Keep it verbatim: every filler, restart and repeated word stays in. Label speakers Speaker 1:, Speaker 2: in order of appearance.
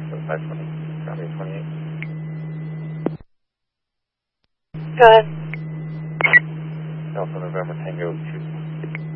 Speaker 1: five twenty, Copy twenty-eight.
Speaker 2: Go ahead.
Speaker 1: Alpha November Tango two